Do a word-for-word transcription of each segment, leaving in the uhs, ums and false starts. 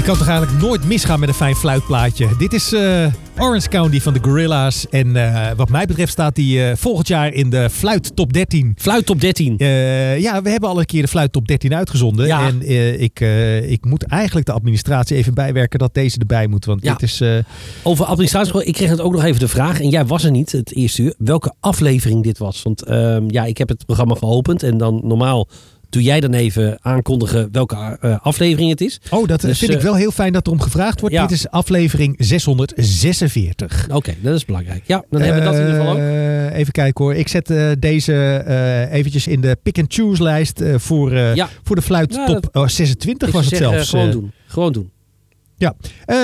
Je kan toch eigenlijk nooit misgaan met een fijn fluitplaatje. Dit is uh, Orange County van de Gorillaz. En uh, wat mij betreft staat die uh, volgend jaar in de Fluit Top dertien. Fluit Top dertien? Uh, ja, we hebben al een keer de Fluit Top dertien uitgezonden. Ja. En uh, ik, uh, ik moet eigenlijk de administratie even bijwerken dat deze erbij moet. Want ja. dit is... Uh... Over administratie, ik kreeg het ook nog even de vraag. En jij was er niet het eerste uur. Welke aflevering dit was? Want uh, ja, ik heb het programma geopend. En dan normaal... Doe jij dan even aankondigen welke uh, aflevering het is? Oh, dat dus, vind uh, ik wel heel fijn dat erom gevraagd wordt. Ja. Dit is aflevering zeshonderdzesenveertig. Oké, okay, dat is belangrijk. Ja, dan uh, hebben we dat in ieder geval ook. Even kijken hoor. Ik zet uh, deze uh, eventjes in de pick and choose lijst uh, voor, uh, ja. voor de Fluit ja, Top oh, zesentwintig was het zelfs. Uh, gewoon doen. Gewoon doen. Ja.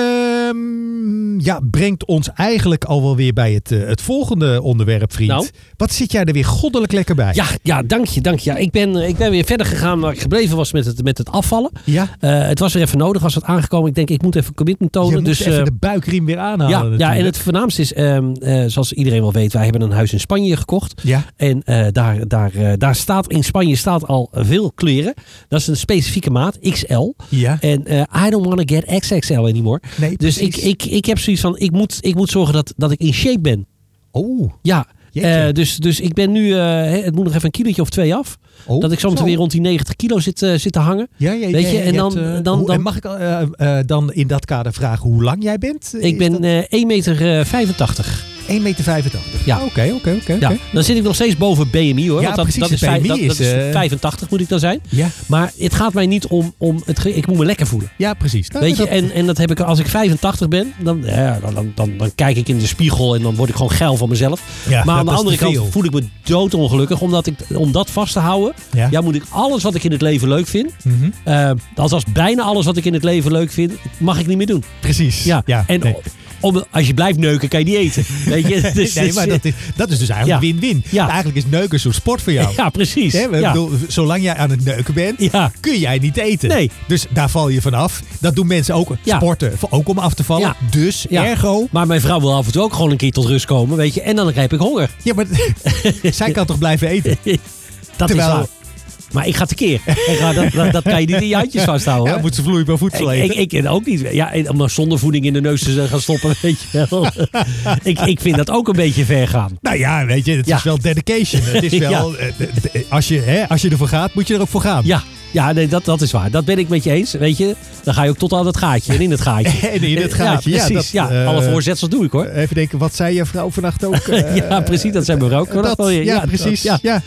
Um, ja, brengt ons eigenlijk al wel weer bij het, uh, het volgende onderwerp, vriend. Nou? Wat zit jij er weer goddelijk lekker bij? Ja, ja dank je, dank je. Ja, ik, ben, ik ben weer verder gegaan waar ik gebleven was met het, met het afvallen. Ja. Uh, het was weer even nodig, was het aangekomen. Ik denk, ik moet even commitment tonen. Je moet dus, even uh, de buikriem weer aanhalen. Ja, ja, en het voornaamste is, uh, uh, zoals iedereen wel weet, wij hebben een huis in Spanje gekocht. Ja. En uh, daar, daar, uh, daar staat in Spanje staat al veel kleren. Dat is een specifieke maat, X L. Ja. En uh, I don't want to get X X L anymore. Nee, dus ik, ik, ik heb zoiets van, ik moet, ik moet zorgen dat, dat ik in shape ben. Oh. Ja. Uh, dus, dus ik ben nu, uh, het moet nog even een kilootje of twee af. Oh, dat ik zo meteen weer rond die negentig kilo zit, uh, zit te hangen. Ja, ja, weet je, ja, en dan, hebt, uh, dan, hoe, dan en mag ik uh, uh, dan in dat kader vragen hoe lang jij bent? Ik ben dat... uh, één meter vijfentachtig. één meter vijfentachtig. Ja. Oké, oké, oké. Dan zit ik nog steeds boven B M I hoor. Ja, want dat, precies, dat is, B M I dat, is, dat is uh... vijfentachtig moet ik dan zijn. Ja. Maar het gaat mij niet om, om het, ik moet me lekker voelen. Ja, precies. Nou, weet je, dat... en, en dat heb ik als ik vijfentachtig ben, dan, ja, dan, dan, dan, dan kijk ik in de spiegel en dan word ik gewoon geil van mezelf. Ja, maar aan de andere kant voel ik me doodongelukkig omdat ik, om dat vast te houden, ja. Ja, moet ik alles wat ik in het leven leuk vind, mm-hmm. uh, althans bijna alles wat ik in het leven leuk vind, mag ik niet meer doen. Precies. Ja. Ja, en nee. Om, als je blijft neuken, kan je niet eten. Weet je? Dus, nee, maar dat is, dat is dus eigenlijk ja. win-win. Ja. Eigenlijk is neuken een soort sport voor jou. Ja, precies. He, ja. bedoel, zolang jij aan het neuken bent, ja. kun jij niet eten. Nee. Dus daar val je vanaf. Dat doen mensen ook. Ja. Sporten, ook om af te vallen. Ja. Dus, ja. ergo... Maar mijn vrouw wil af en toe ook gewoon een keer tot rust komen. Weet je? En dan heb ik honger. Ja, maar zij kan toch blijven eten? Dat Terwijl... is waar. Maar ik ga tekeer. Dat, dat, dat kan je niet in je handjes vasthouden. Ja, moet ze vloeibaar voedsel eten. Ik, ik, ik ook niet. Ja, om nou zonder voeding in de neus te gaan stoppen, weet je wel. ik, ik vind dat ook een beetje ver gaan. Nou ja, weet je, het ja. is wel dedication. Het is wel, ja. als, je, hè, als je ervoor gaat, moet je er ook voor gaan. Ja. Ja, nee, dat, dat is waar. Dat ben ik met je eens. Weet je, dan ga je ook tot aan het gaatje. En in het gaatje. En in het gaatje, ja. Precies. Ja, dat, ja, alle voorzetsels doe ik hoor. Even denken, wat zei je vrouw vannacht ook? Uh, ja, precies. Dat zei mijn vrouw ook vannacht. Dat, ja, ja, precies. Dat, ja. ja.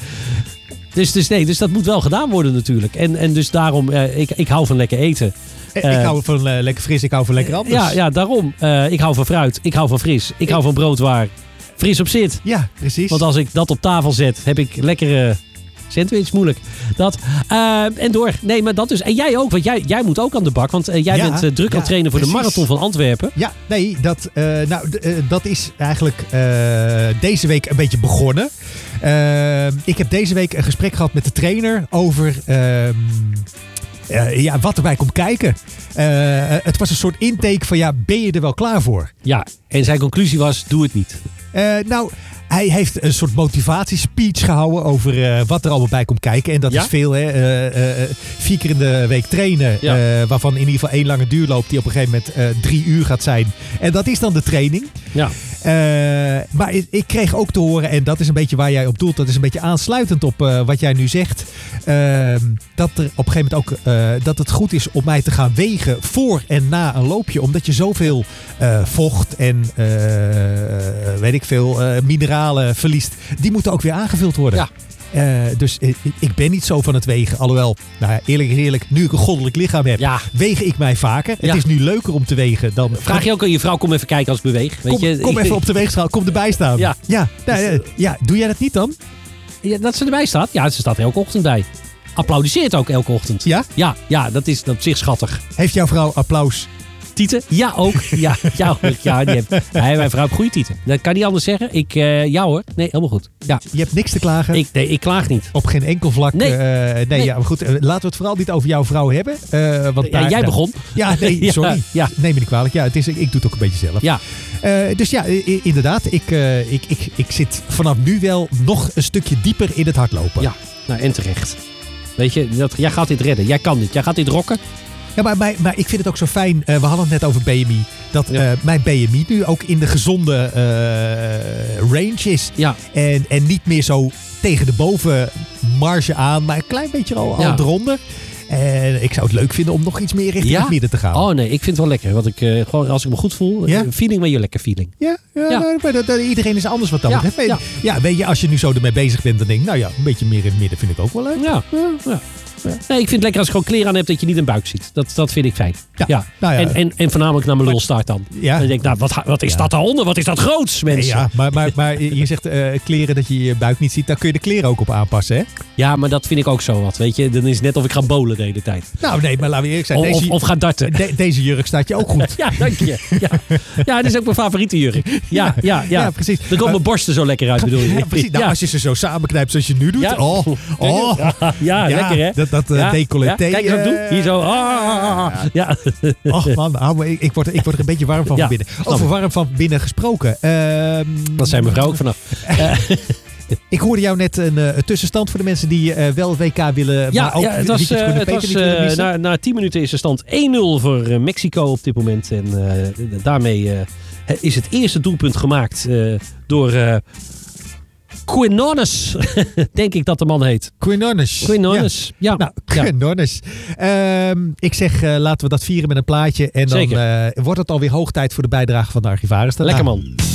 Dus, dus nee, dus dat moet wel gedaan worden natuurlijk. En, en dus daarom, uh, ik, ik hou van lekker eten. Uh, ik hou van uh, lekker fris, ik hou van lekker anders. Ja, ja daarom. Uh, ik hou van fruit, ik hou van fris. Ik, ik hou van brood waar fris op zit. Ja, precies. Want als ik dat op tafel zet, heb ik lekkere sandwich. Moeilijk. Dat. Uh, en door. Nee, maar dat dus. En jij ook, want jij, jij moet ook aan de bak. Want uh, jij ja, bent uh, druk ja, aan het trainen voor precies. de marathon van Antwerpen. Ja, nee, dat, uh, nou, d- uh, dat is eigenlijk uh, deze week een beetje begonnen. Uh, ik heb deze week een gesprek gehad met de trainer over uh, uh, ja, wat erbij komt kijken. Uh, het was een soort intake van ja, ben je er wel klaar voor? Ja, en zijn conclusie was, doe het niet. Uh, nou... Hij heeft een soort motivatiespeech gehouden over uh, wat er allemaal bij komt kijken. En dat ja? is veel, hè. Uh, uh, vier keer in de week trainen. Ja. Uh, waarvan in ieder geval één lange duurloop die op een gegeven moment uh, drie uur gaat zijn. En dat is dan de training. Ja. Uh, maar ik kreeg ook te horen, en dat is een beetje waar jij op doelt. Dat is een beetje aansluitend op uh, wat jij nu zegt. Uh, dat er op een gegeven moment ook uh, dat het goed is om mij te gaan wegen voor en na een loopje. Omdat je zoveel uh, vocht en uh, weet ik veel, uh, mineralen verliest. Die moeten ook weer aangevuld worden. Ja. Uh, dus uh, ik ben niet zo van het wegen. Alhoewel, nou ja, eerlijk is eerlijk, nu ik een goddelijk lichaam heb, ja. weeg ik mij vaker. Ja. Het is nu leuker om te wegen dan... Vraag je ook aan je vrouw, kom even kijken als ik beweeg. Weet kom je? kom even op de weegschaal, kom erbij staan. Ja. Ja. Nou, uh, ja, doe jij dat niet dan? Ja, dat ze erbij staat? Ja, ze staat er elke ochtend bij. Applaudisseert ook elke ochtend. Ja? Ja, ja dat is op zich schattig. Heeft jouw vrouw applaus? Tieten? Ja, ook. Ja, ja, ja die heeft, hij, mijn vrouw heeft goede tieten. Dat kan niet anders zeggen. Ik, uh, ja hoor. Nee, helemaal goed. Ja. Je hebt niks te klagen? Ik, nee, ik klaag niet. Op geen enkel vlak? Nee. Uh, nee, nee. Ja, maar goed. Uh, laten we het vooral niet over jouw vrouw hebben. Uh, want ja, daar, jij begon. Ja, nee, sorry. Ja, ja. Neem me niet kwalijk. Ja, het is, ik doe het ook een beetje zelf. Ja. Uh, dus ja, i- inderdaad. Ik, uh, ik, ik, ik zit vanaf nu wel nog een stukje dieper in het hardlopen. Ja, nou en terecht. Weet je, dat, jij gaat dit redden. Jij kan dit. Jij gaat dit rocken. Ja, maar, maar, maar ik vind het ook zo fijn. Uh, we hadden het net over B M I. Dat ja. uh, mijn B M I nu ook in de gezonde uh, range is. Ja. En, en niet meer zo tegen de bovenmarge aan, maar een klein beetje al, ja. al eronder. En ik zou het leuk vinden om nog iets meer richting ja? het midden te gaan. Oh nee, ik vind het wel lekker. Want ik, uh, gewoon als ik me goed voel, ja? feeling ben je lekker feeling. Ja, ja, ja. Nou, maar dat, dat, iedereen is anders wat dat betreft. Ja, ja. ja, weet je, als je nu zo ermee bezig bent, dan denk ik, nou ja, een beetje meer in het midden vind ik ook wel leuk. Ja, ja. ja. Ja. Nee, ik vind het lekker als je gewoon kleren aan hebt dat je niet een buik ziet. Dat, dat vind ik fijn. Ja. Ja. Nou ja. En, en, en voornamelijk naar mijn lul staart dan. Ja. En dan denk ik, nou, wat, wat is ja. dat daaronder? Wat is dat groots, mensen? Nee, ja, maar, maar, maar je zegt uh, kleren dat je je buik niet ziet. Daar kun je de kleren ook op aanpassen, hè? Ja, maar dat vind ik ook zo wat. Weet je, dan is het net of ik ga bowlen de hele tijd. Nou nee, maar laten we eerlijk zijn. Of, deze, of, of ga darten. De, deze jurk staat je ook goed. Ja, dank je. Ja, ja het is ook mijn favoriete jurk. Ja, ja, ja. ja. ja precies. Dan komen mijn borsten zo lekker uit, bedoel je? Ja, precies. Nou, ja. Als je ze zo samenknijpt zoals je nu doet. Ja. Oh, oh. Ja, ja, ja, lekker hè? Dat, dat uh, ja. decolleté. Ja, kijk eens wat ik doe. Hier zo. Ah, ja. Och man, ah, ik, ik, word, ik word er een beetje warm van, ja, van binnen. Over warm van binnen gesproken. Uh, dat zijn mevrouw ook vanaf. Uh, ik hoorde jou net een, uh, een tussenstand voor de mensen die uh, wel W K willen. Ja, maar ook ja, het was, uh, het was uh, na, na tien minuten is de stand één nul voor uh, Mexico op dit moment. En uh, daarmee uh, is het eerste doelpunt gemaakt uh, door... Uh, Quinones, denk ik dat de man heet. Quinones. Quinones, ja. ja. Nou, Quinones. Ja. Um, ik zeg, uh, laten we dat vieren met een plaatje. En dan uh, wordt het alweer hoog tijd voor de bijdrage van de archivaris. Lekker man.